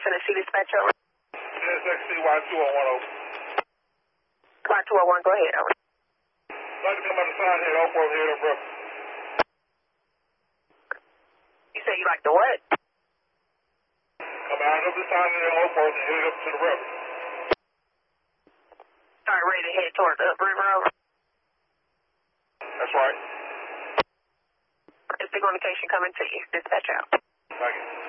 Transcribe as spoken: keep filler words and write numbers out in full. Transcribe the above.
Tennessee dispatch over. N S X C Y two oh one oh. Y two oh one, go ahead, over. Like to come out the sign here, off road, head up river. You say you like the what? Come out of the sign here, off road, and head up to the river. Start ready to head toward the upriver, over. That's right. Is the communication coming to you? Dispatch out. Thank you.